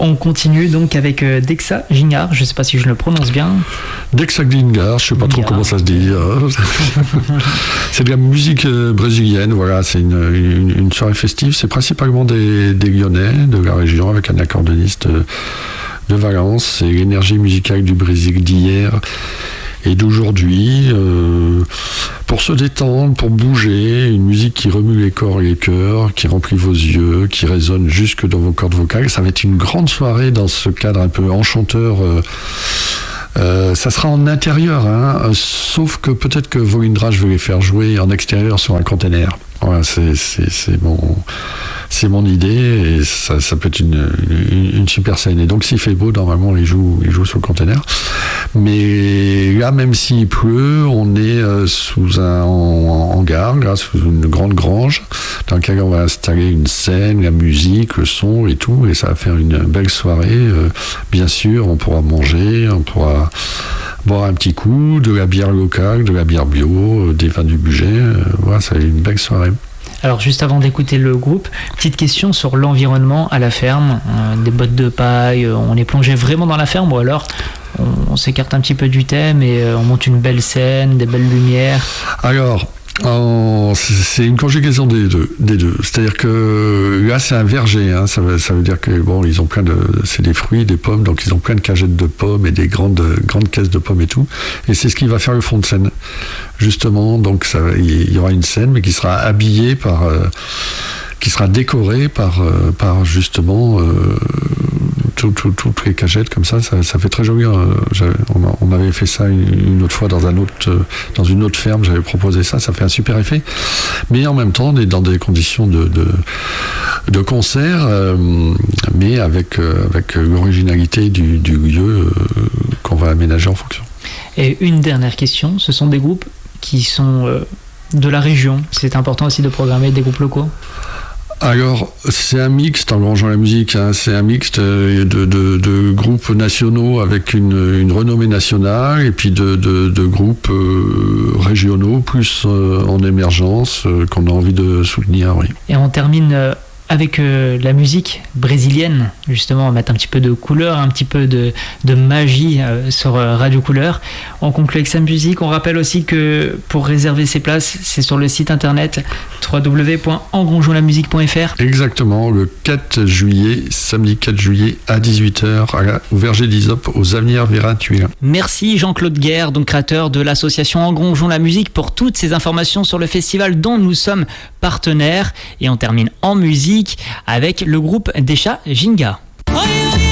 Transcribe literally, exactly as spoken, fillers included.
On continue donc avec euh, Dexa Gingar, je ne sais pas si je le prononce bien. Dexa Gingar, je ne sais pas Gingar. trop comment ça se dit. C'est de la musique euh, brésilienne, voilà, c'est une, une, une soirée festive, c'est principalement des, des Lyonnais de la région avec un accordéoniste euh, de Valence. C'est l'énergie musicale du Brésil d'hier et d'aujourd'hui, euh, pour se détendre, pour bouger, une musique qui remue les corps et les cœurs, qui remplit vos yeux, qui résonne jusque dans vos cordes vocales. Ça va être une grande soirée dans ce cadre un peu enchanteur. Euh, euh, ça sera en intérieur, hein, sauf que peut-être que Volindra, je vais les faire jouer en extérieur sur un container. Voilà, c'est, c'est, c'est, mon, c'est mon idée et ça, ça peut être une, une, une super scène. Et donc s'il fait beau, normalement il joue, il joue sur le container. Mais là, même s'il pleut, on est euh, sous un en, hangar, là, sous une grande grange dans laquelle on va installer une scène, la musique, le son et tout. Et ça va faire une belle soirée. Euh, bien sûr, on pourra manger, on pourra boire un petit coup, de la bière locale, de la bière bio, des vins du budget. Euh, voilà, ça va être une belle soirée. Alors juste avant d'écouter le groupe, petite question sur l'environnement à la ferme, euh, des bottes de paille, euh, on est plongé vraiment dans la ferme ou alors on, on s'écarte un petit peu du thème et euh, on monte une belle scène, des belles lumières? Alors, en, c'est une conjugaison des deux, des deux. C'est-à-dire que là c'est un verger, hein, ça, veut, ça veut dire que bon, ils ont plein de, c'est des fruits, des pommes, donc ils ont plein de cagettes de pommes et des grandes grandes caisses de pommes et tout. Et c'est ce qui va faire le fond de scène, justement. Donc ça, il y aura une scène, mais qui sera habillée par, euh, qui sera décorée par, euh, par justement. Euh, toutes les cagettes comme ça, ça, ça fait très joli. On, on avait fait ça une, une autre fois dans, un autre, dans une autre ferme, j'avais proposé ça, ça fait un super effet. Mais en même temps, on est dans des conditions de, de, de concert, euh, mais avec, euh, avec l'originalité du, du lieu euh, qu'on va aménager en fonction. Et une dernière question, ce sont des groupes qui sont euh, de la région. C'est important aussi de programmer des groupes locaux? Alors, c'est un mixte, en rangeant la musique, hein, c'est un mixte de, de, de groupes nationaux avec une, une renommée nationale et puis de, de, de groupes euh, régionaux, plus euh, en émergence, euh, qu'on a envie de soutenir, oui. Et on termine euh, avec euh, la musique brésilienne, justement, on va mettre un petit peu de couleur, un petit peu de, de magie euh, sur euh, Radio Couleur. On conclut avec sa musique. On rappelle aussi que pour réserver ses places, c'est sur le site internet w w w point engrangeonslamusique point f r. Exactement, le quatre juillet, samedi quatre juillet à dix-huit heures, au Verger d'Isop, aux Avenirs Vérin-Tuilin. Merci Jean-Claude Guerre, donc créateur de l'association Engrangeons la musique, pour toutes ces informations sur le festival dont nous sommes partenaires. Et on termine en musique avec le groupe Dexa Gingar.